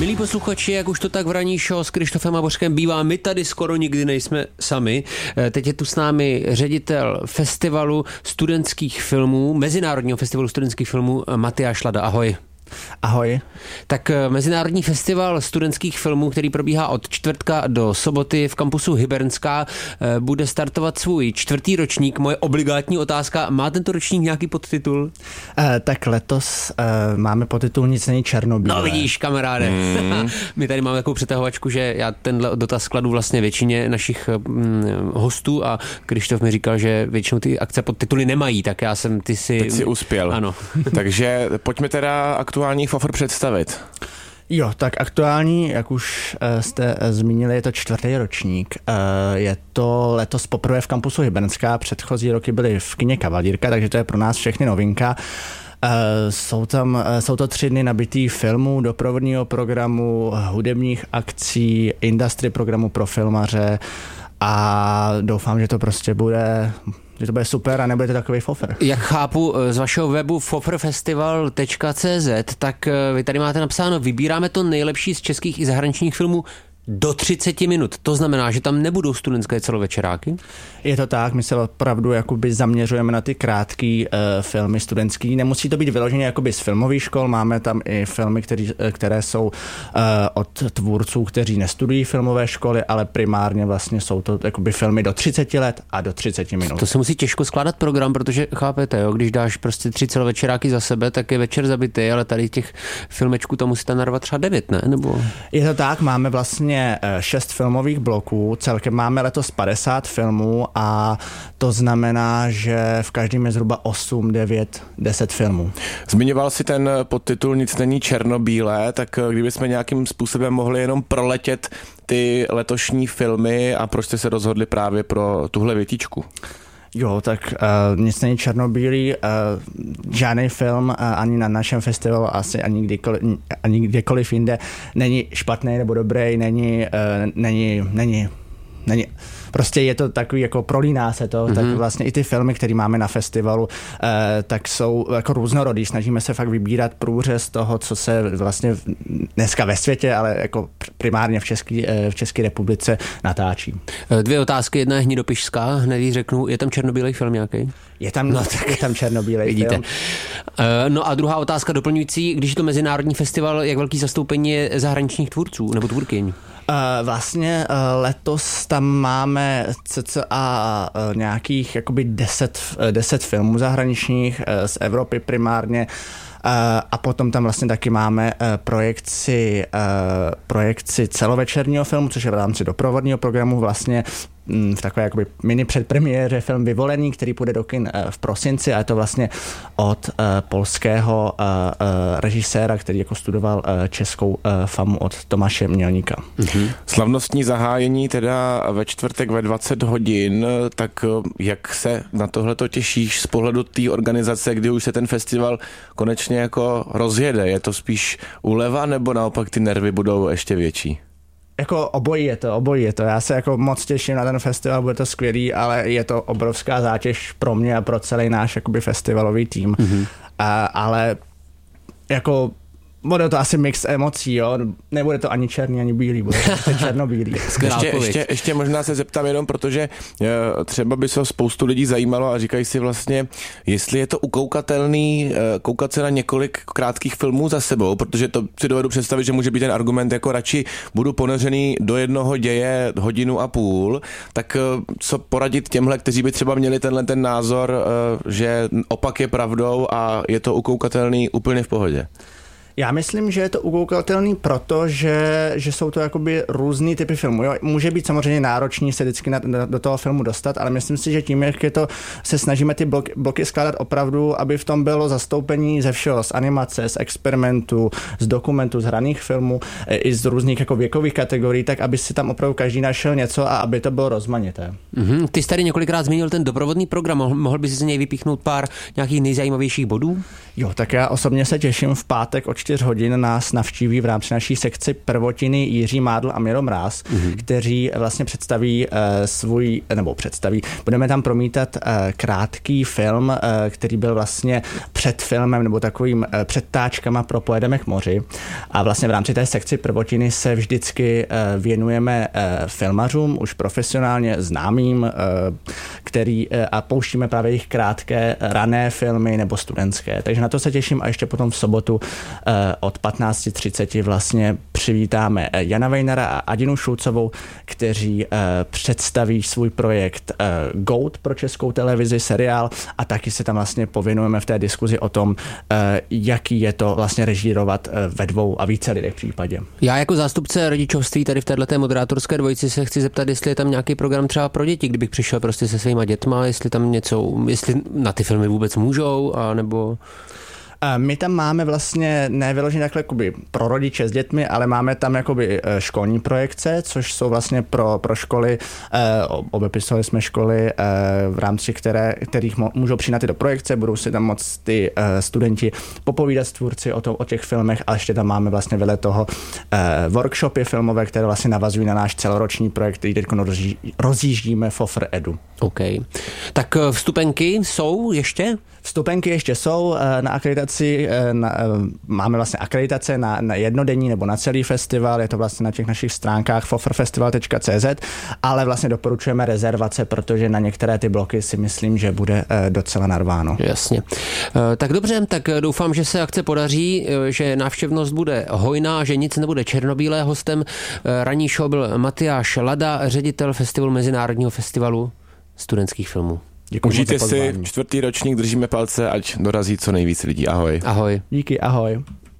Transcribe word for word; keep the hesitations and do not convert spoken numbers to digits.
Milí posluchači, jak už to tak v ranní show s Krištofem a Bořkem bývá, my tady skoro nikdy nejsme sami. Teď je tu s námi ředitel festivalu studentských filmů, Mezinárodního festivalu studentských filmů Matyáš Lada. Ahoj. Ahoj. Tak Mezinárodní festival studentských filmů, který probíhá od čtvrtka do soboty v kampusu Hybernská, bude startovat svůj čtvrtý ročník. Moje obligátní otázka, má tento ročník nějaký podtitul? Eh, tak letos eh, máme podtitul Nic není černobílé. No vidíš, kamaráde. Mm. My tady máme takovou přetahovačku, že já tenhle dotaz kladu vlastně většině našich mm, hostů a Krištof mi říkal, že většinou ty akce podtituly nemají, tak já jsem ty si... Teď si uspěl. Ano. Takže pojďme teda aktuálně Fofr představit. Jo, tak aktuální, jak už jste zmínili, je to čtvrtý ročník. Je to letos poprvé v kampusu Hybernská, předchozí roky byly v kině Kavalírka, takže to je pro nás všechny novinka. Jsou tam, jsou to tři dny nabitý filmů, doprovodního programu, hudebních akcí, industry programu pro filmaře a doufám, že to prostě bude... že to bude super a nebude to takový fofr. Jak chápu z vašeho webu fofrfestival tečka cé zet, tak vy tady máte napsáno, vybíráme to nejlepší z českých i zahraničních filmů do třicet minut. To znamená, že tam nebudou studentské celovečeráky? Je to tak, my se opravdu jakoby zaměřujeme na ty krátké uh, filmy studentský. Nemusí to být vyloženě jakoby z filmových škol, máme tam i filmy, který, které jsou uh, od tvůrců, kteří nestudují filmové školy, ale primárně vlastně jsou to jakoby filmy do třicet let a do třicet minut. To se musí těžko skládat program, protože chápete, jo, když dáš prostě tři celovečeráky za sebe, tak je večer zabitý, ale tady těch filmečků tam musíte narvat třeba devět, ne? Nebo... Je to tak, máme vlastně šest filmových bloků, celkem máme letos padesát filmů a to znamená, že v každém je zhruba osm, devět, deset filmů. Zmiňoval si ten podtitul Nic není černobílé, tak kdybychom nějakým způsobem mohli jenom proletět ty letošní filmy a proč jste se rozhodli právě pro tuhle větičku? Jo, tak uh, nic není černobílý, uh, žádný film uh, ani na našem festivalu, asi ani kdykoliv, ani kdekoliv jinde není špatný nebo dobrý, není, uh, není, není, není, prostě je to takový, jako prolíná se to, mm-hmm. tak vlastně i ty filmy, které máme na festivalu, eh, tak jsou jako různorodý. Snažíme se fakt vybírat průřez toho, co se vlastně dneska ve světě, ale jako primárně v České eh, v České republice natáčí. Dvě otázky, jedna je hnidopišská, hned jí řeknu, je tam černobílej film nějaký? Je tam, no, tak, je tam černobílej vidíte. Film. Eh, no a druhá otázka doplňující, když je to mezinárodní festival, jak velký zastoupení je zahraničních tvůrců nebo tvůrkyň? Uh, vlastně uh, letos tam máme cca uh, nějakých jakoby deset, deset filmů zahraničních uh, z Evropy primárně uh, a potom tam vlastně taky máme uh, projekci, uh, projekci celovečerního filmu, což je v rámci doprovodního programu vlastně v takové jakoby mini předpremiéře film Vyvolený, který půjde do kin v prosinci a je to vlastně od uh, polského uh, uh, režiséra, který jako studoval uh, českou uh, famu od Tomáše Mělníka. Mm-hmm. Slavnostní zahájení teda ve čtvrtek ve dvacet hodin, tak jak se na tohleto těšíš z pohledu té organizace, kdy už se ten festival konečně jako rozjede? Je to spíš úleva nebo naopak ty nervy budou ještě větší? Jako obojí je to, obojí je to. Já se jako moc těším na ten festival, bude to skvělý, ale je to obrovská zátěž pro mě a pro celý náš jakoby festivalový tým. Mm-hmm. A, ale jako bude to asi mix emocí, jo. Nebude to ani černý, ani bílý, bude to černobílý. ještě, ještě, ještě možná se zeptám jenom, protože třeba by se spoustu lidí zajímalo a říkají si vlastně, jestli je to ukoukatelný, koukat se na několik krátkých filmů za sebou, protože to si dovedu představit, že může být ten argument jako radši budu ponořený do jednoho děje hodinu a půl, tak co poradit těmhle, kteří by třeba měli tenhle ten názor, že opak je pravdou a je to ukoukatelný úplně v pohodě? Já myslím, že je to ukoukatelný, protože že jsou to jakoby různý typy filmů. Jo, může být samozřejmě náročný se vždycky na, na, do toho filmu dostat, ale myslím si, že tím, jak je to, se snažíme ty bloky, bloky skládat opravdu, aby v tom bylo zastoupení ze všeho, z animace, z experimentů, z dokumentů, z hraných filmů, i z různých jako věkových kategorií, tak aby si tam opravdu každý našel něco a aby to bylo rozmanité. Mm-hmm. Ty jsi tady několikrát zmínil ten doprovodný program, mohl, mohl bys z něj vypíchnout pár nějakých nejzajímavějších bodů? Jo, tak já osobně se těším, v pátek od čtyř hodin nás navštíví v rámci naší sekci prvotiny Jiří Mádl a Miro Mráz, mm-hmm. kteří vlastně představí uh, svůj, nebo představí, budeme tam promítat uh, krátký film, uh, který byl vlastně před filmem nebo takovým uh, předtáčkama pro Pojedeme k moři. A vlastně v rámci té sekci prvotiny se vždycky věnujeme filmařům, už profesionálně známým, který a pouštíme právě jejich krátké rané filmy nebo studentské. Takže na to se těším a ještě potom v sobotu od patnáct třicet vlastně přivítáme Jana Weinera a Adinu Šulcovou, kteří představí svůj projekt Goat pro Českou televizi, seriál, a taky se tam vlastně pověnujeme v té diskuzi o tom, jaký je to vlastně režírovat ve dvou a více lidech v případě. Já jako zástupce rodičovství tady v této moderátorské dvojici se chci zeptat, jestli je tam nějaký program třeba pro děti, kdybych přišel prostě se svýma dětma, jestli tam něco, jestli na ty filmy vůbec můžou, a nebo... My tam máme vlastně nevyloženě takhle jakoby pro rodiče s dětmi, ale máme tam jakoby školní projekce, což jsou vlastně pro, pro školy, obepisovali jsme školy, v rámci které, kterých můžou přijít na tyto projekce, budou si tam moc ty studenti popovídat s tvůrci o, to, o těch filmech, a ještě tam máme vlastně vedle toho workshopy filmové, které vlastně navazují na náš celoroční projekt, který teď rozjíždíme F O F R Edu. OK. Tak vstupenky jsou ještě? Vstupenky ještě jsou na akreditaci, na, máme vlastně akreditace na, na jednodenní nebo na celý festival, je to vlastně na těch našich stránkách fofrfestival tečka cé zet, ale vlastně doporučujeme rezervace, protože na některé ty bloky si myslím, že bude docela narváno. Jasně. Tak dobře, tak doufám, že se akce podaří, že návštěvnost bude hojná, že nic nebude černobílé. Hostem ranní show byl Matyáš Lada, ředitel festivalu Mezinárodního festivalu studentských filmů. Děkuji. Užijte si čtvrtý ročník, držíme palce, ať dorazí co nejvíc lidí. Ahoj. Ahoj. Díky, ahoj.